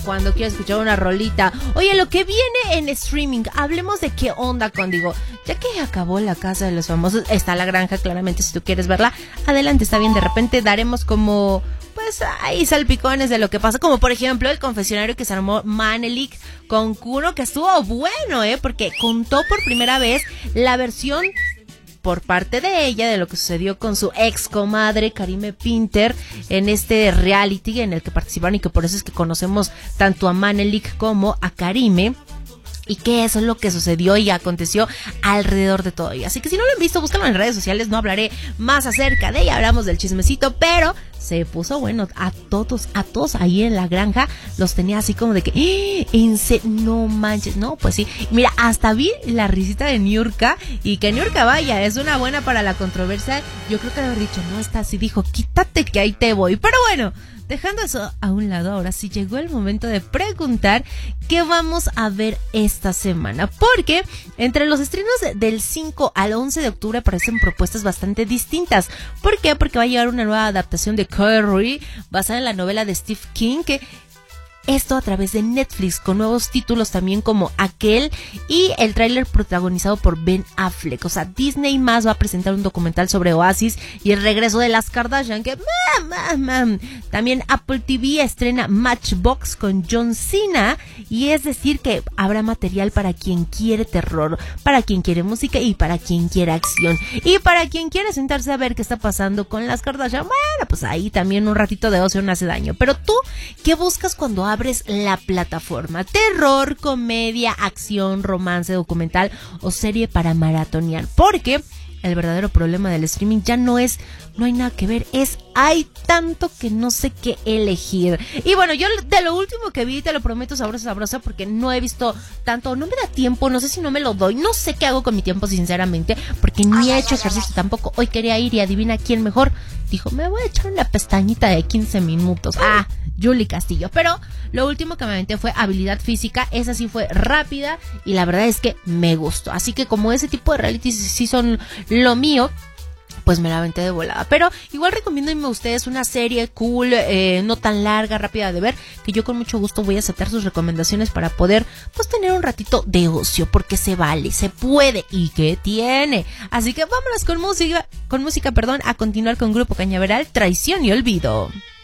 cuando quiero escuchar una rolita. Oye, lo que viene en streaming, hablemos de qué onda con, digo, ya que acabó La Casa de los Famosos, está La Granja, claramente, si tú quieres verla, adelante, está bien, de repente daremos como, pues, ahí salpicones de lo que pasa, como por ejemplo el confesionario que se armó Manelik con Kuno, que estuvo bueno, porque contó por primera vez la versión por parte de ella de lo que sucedió con su ex comadre Karime Pinter en este reality en el que participaron y que por eso es que conocemos tanto a Manelik como a Karime. Y que eso es lo que sucedió y aconteció alrededor de todo ello. Así que si no lo han visto, búscalo en redes sociales. No hablaré más acerca de ella, hablamos del chismecito, pero se puso bueno. A todos ahí en La Granja los tenía así como de que no manches, no, pues sí. Mira, hasta vi la risita de Niurka, y que Niurka, vaya, es una buena para la controversia. Yo creo que de haber dicho, no, está así, dijo, quítate que ahí te voy. Pero bueno, dejando eso a un lado, ahora sí llegó el momento de preguntar qué vamos a ver esta semana. Porque entre los estrenos del 5 al 11 de octubre aparecen propuestas bastante distintas. ¿Por qué? Porque va a llegar una nueva adaptación de Carrie basada en la novela de Stephen King, que esto a través de Netflix, con nuevos títulos también como Aquel y el tráiler protagonizado por Ben Affleck. O sea, Disney más va a presentar un documental sobre Oasis y el regreso de las Kardashian, que también Apple TV estrena Matchbox con John Cena, y es decir que habrá material para quien quiere terror, para quien quiere música y para quien quiere acción, y para quien quiere sentarse a ver qué está pasando con las Kardashian. Bueno, pues ahí también un ratito de ocio no hace daño. Pero tú, ¿qué buscas cuando abres la plataforma? ¿Terror, comedia, acción, romance, documental o serie para maratonear? Porque el verdadero problema del streaming ya no hay nada que ver, hay tanto que no sé qué elegir. Y bueno, yo de lo último que vi, te lo prometo, sabrosa, porque no he visto tanto, no me da tiempo, no sé si no me lo doy, no sé qué hago con mi tiempo sinceramente, porque ni he hecho ejercicio tampoco. Hoy quería ir y adivina quién mejor dijo, me voy a echar una pestañita de 15 minutos. Julie Castillo. Pero lo último que me aventé fue Habilidad Física. Esa sí fue rápida y la verdad es que me gustó. Así que como ese tipo de realities sí son lo mío, pues me la aventé de volada. Pero igual recomiéndenme ustedes una serie cool, no tan larga, rápida de ver, que yo con mucho gusto voy a aceptar sus recomendaciones para poder pues tener un ratito de ocio, porque se vale, se puede y que tiene. Así que vámonos con música, a continuar con Grupo Cañaveral, Traición y Olvido.